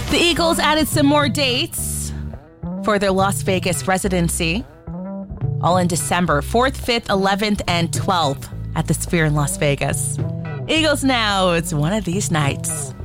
The Eagles added some more dates for their Las Vegas residency, all in December, 4th, 5th, 11th, and 12th at the Sphere in Las Vegas. Eagles Now, it's one of these nights.